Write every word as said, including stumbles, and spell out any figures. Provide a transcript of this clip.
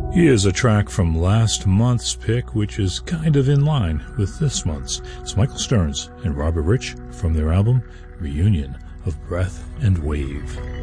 Here's a track from last month's pick, which is kind of in line with this month's. It's Michael Stearns and Robert Rich from their album Reunion of Breath and Wave.